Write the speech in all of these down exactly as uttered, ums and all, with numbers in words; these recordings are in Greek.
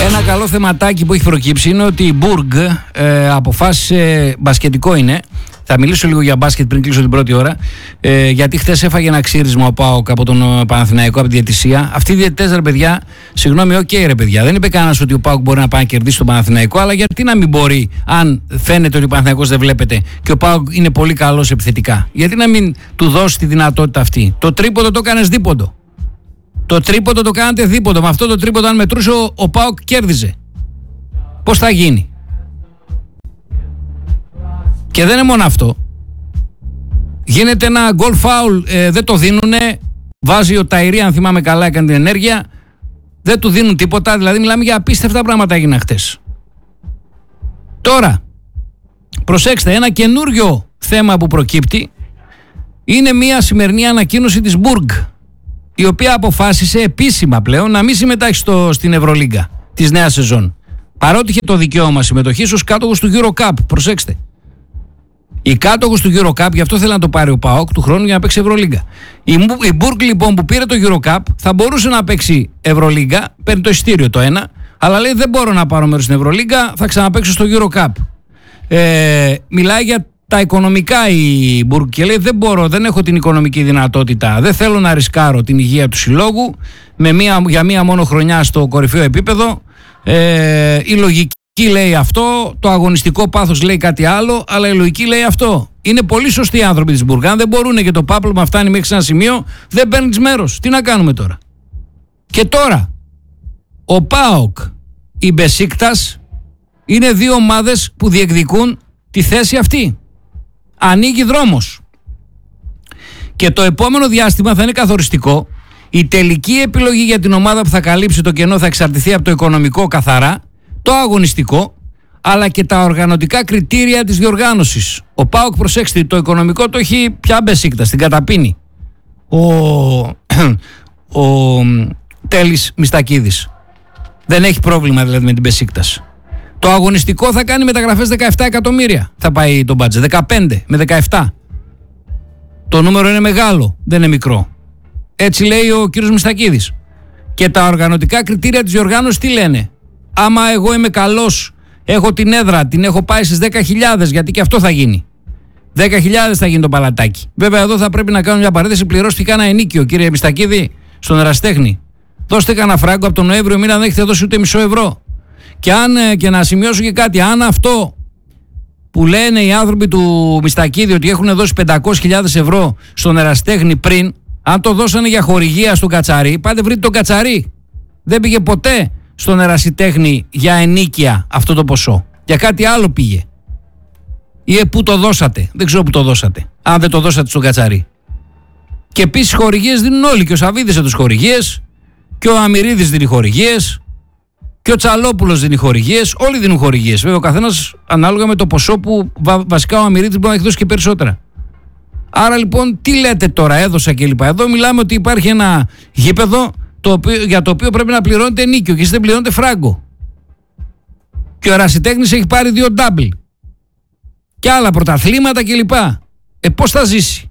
Ένα καλό θεματάκι που έχει προκύψει είναι ότι η Μπουργκ ε, αποφάσισε, μπασκετικό είναι, θα μιλήσω λίγο για μπάσκετ πριν κλείσω την πρώτη ώρα, ε, γιατί χθες έφαγε ένα ξύρισμα ο ΠΑΟΚ από τον Παναθηναϊκό, από τη διαιτησία. Αυτοί οι διαιτητές, ρε παιδιά, συγγνώμη, οκ, okay, ρε παιδιά, δεν είπε κανένας ότι ο ΠΑΟΚ μπορεί να πάει να κερδίσει τον Παναθηναϊκό, αλλά γιατί να μην μπορεί, αν φαίνεται ότι ο Παναθηναϊκός δεν βλέπετε και ο ΠΑΟΚ είναι πολύ καλός επιθετικά, γιατί να μην του δώσει τη δυνατότητα αυτή? Το τρίποντο το έκανες δίποντο. Το τρίποντο το κάνατε δίποντο. Με αυτό το τρίποντο, αν μετρούσε, ο, ο ΠΑΟΚ κέρδιζε. Πώς θα γίνει? Και δεν είναι μόνο αυτό. Γίνεται ένα goal foul, ε, δεν το δίνουνε. Βάζει ο Ταϊρή, αν θυμάμαι καλά, έκανε την ενέργεια. Δεν του δίνουν τίποτα. Δηλαδή, μιλάμε για απίστευτα πράγματα έγιναν χτες. Τώρα, προσέξτε, ένα καινούριο θέμα που προκύπτει είναι μια σημερινή ανακοίνωση της Μπουργκ, η οποία αποφάσισε επίσημα πλέον να μην συμμετάχει στο, στην Ευρωλίγκα της νέας σεζόν. Παρότι είχε το δικαίωμα συμμετοχής ως κάτοχος του EuroCup. Προσέξτε. Η κάτοχος του EuroCup, γι' αυτό θέλει να το πάρει ο ΠΑΟΚ του χρόνου για να παίξει Ευρωλίγκα. Η, η Μπουργκ λοιπόν που πήρε το EuroCup θα μπορούσε να παίξει Ευρωλίγκα, παίρνει το εισιτήριο το ένα, αλλά λέει δεν μπορώ να πάρω μέρος στην Ευρωλίγκα, θα ξαναπαίξω στο EuroCup. Ε, μιλάει για τα οικονομικά η Μπουργκ και λέει δεν μπορώ, δεν έχω την οικονομική δυνατότητα, δεν θέλω να ρισκάρω την υγεία του συλλόγου με μία, για μία μόνο χρονιά στο κορυφαίο επίπεδο. Ε, η λογική λέει αυτό, το αγωνιστικό πάθος λέει κάτι άλλο, αλλά η λογική λέει αυτό. Είναι πολύ σωστοί οι άνθρωποι της Μπουργκ. Αν δεν μπορούν και το πάπλωμα φτάνει μέχρι σε ένα σημείο, δεν παίρνεις μέρος. Τι να κάνουμε τώρα? Και τώρα ο ΠΑΟΚ, η Μπεσίκτας είναι δύο ομάδες που διεκδικούν τη θέση αυτή. Ανοίγει δρόμος. Και το επόμενο διάστημα θα είναι καθοριστικό. Η τελική επιλογή για την ομάδα που θα καλύψει το κενό θα εξαρτηθεί από το οικονομικό καθαρά, το αγωνιστικό, αλλά και τα οργανωτικά κριτήρια της διοργάνωσης. Ο ΠΑΟΚ, προσέξτε, το οικονομικό το έχει πια Μπεσίκτα, στην καταπίνει. Ο, ο Τέλης Μιστακίδης. Δεν έχει πρόβλημα δηλαδή με την Μπεσίκτας. Το αγωνιστικό θα κάνει μεταγραφές δεκαεπτά εκατομμύρια. Θα πάει το μπάτζετ. δεκαπέντε με δεκαεπτά. Το νούμερο είναι μεγάλο, δεν είναι μικρό. Έτσι λέει ο κύριος Μιστακίδης. Και τα οργανωτικά κριτήρια της διοργάνωσης τι λένε? Άμα εγώ είμαι καλός, έχω την έδρα, την έχω πάει στις δέκα χιλιάδες, γιατί και αυτό θα γίνει. δέκα χιλιάδες θα γίνει το παλατάκι. Βέβαια εδώ θα πρέπει να κάνω μια παρένθεση. Πληρώστηκε ένα ενίκιο, κύριε Μιστακίδη, στον Εραστέχνη. Δώστε κανένα φράγκο, από τον Νοέμβριο μήνα δεν έχετε δώσει ούτε μισό ευρώ. Και, αν, και να σημειώσω και κάτι, αν αυτό που λένε οι άνθρωποι του Μιστακίδη ότι έχουν δώσει πεντακόσιες χιλιάδες ευρώ στον Εραστέχνη πριν, αν το δώσανε για χορηγία στον Κατσαρί, πάτε βρείτε τον Κατσαρί. Δεν πήγε ποτέ στον Ερασιτέχνη για ενίκεια αυτό το ποσό. Για κάτι άλλο πήγε. Ή πού το δώσατε. Δεν ξέρω πού το δώσατε. Αν δεν το δώσατε στον Κατσαρί. Και επίσης χορηγίες δίνουν όλοι. Και ο Σαββίδης έδωσε χορηγίες. Και ο Αμυρίδης δίνει χορηγίες. Και ο Τσαλόπουλος δίνει χορηγίες. Όλοι δίνουν χορηγίες. Βέβαια ο καθένας ανάλογα με το ποσό που βα, βασικά ο Αμυρίδης μπορεί να έχει δώσει και περισσότερα. Άρα λοιπόν τι λέτε τώρα, έδωσα κλπ. Εδώ μιλάμε ότι υπάρχει ένα γήπεδο το οποίο, για το οποίο πρέπει να πληρώνετε νίκιο και εσείς δεν πληρώνετε φράγκο. Και ο Ερασιτέχνης έχει πάρει δύο double. Και άλλα πρωταθλήματα κλπ. Ε, πώς θα ζήσει?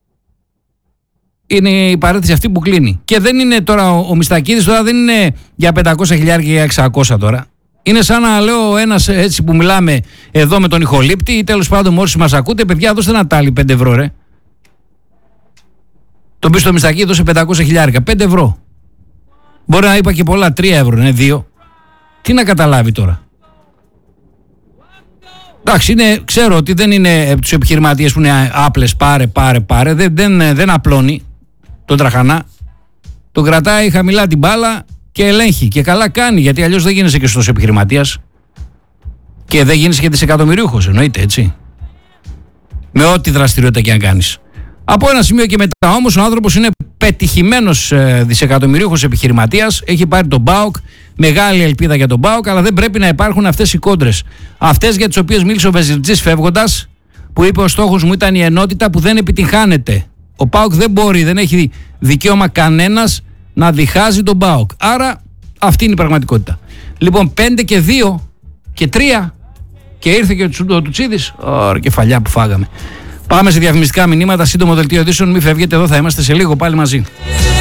Είναι η παρένθεση αυτή που κλείνει. Και δεν είναι τώρα ο, ο Μιστακίδης τώρα δεν είναι για πεντακόσια χιλιάδες και για εξακόσια τώρα. Είναι σαν να λέω ένας έτσι που μιλάμε εδώ με τον ηχολήπτη ή τέλος πάντων όσοι μας ακούτε, παιδιά δώστε ένα τάλι πέντε ευρώ ρε. Τον πει στο Μιστακίδη δώσε πεντακόσια χιλιάδες, πέντε ευρώ. Μπορεί να είπα και πολλά, τρία ευρώ, είναι δύο. Τι να καταλάβει τώρα? Εντάξει, είναι, ξέρω ότι δεν είναι τους επιχειρηματίες που είναι άπλες, πάρε, πάρε, πάρε. Δεν, δεν, δεν απλώνει τον τραχανά. Τον κρατάει χαμηλά την μπάλα και ελέγχει. Και καλά κάνει, γιατί αλλιώς δεν γίνεσαι και σωστός επιχειρηματίας. Και δεν γίνεσαι και δισεκατομμυρίουχος, εννοείται, έτσι. Με ό,τι δραστηριότητα και αν κάνεις. Από ένα σημείο και μετά όμως ο άνθρωπος είναι πετυχημένος ε, δισεκατομμυρίουχος επιχειρηματίας. Έχει πάρει τον ΠΑΟΚ, μεγάλη ελπίδα για τον ΠΑΟΚ, αλλά δεν πρέπει να υπάρχουν αυτές οι κόντρες. Αυτές για τις οποίες μίλησε ο Βεζιρτζής φεύγοντας, που είπε ο στόχος μου ήταν η ενότητα που δεν επιτυγχάνεται. Ο ΠΑΟΚ δεν μπορεί, δεν έχει δικαίωμα κανένας να διχάζει τον ΠΑΟΚ. Άρα αυτή είναι η πραγματικότητα. Λοιπόν, πέντε και δύο και τρία και ήρθε και ο Τουτσίδης. Ωραία, κεφαλιά που φάγαμε. Πάμε σε διαφημιστικά μηνύματα, σύντομο δελτίο ειδήσεων. Μην φεύγετε, εδώ θα είμαστε σε λίγο πάλι μαζί.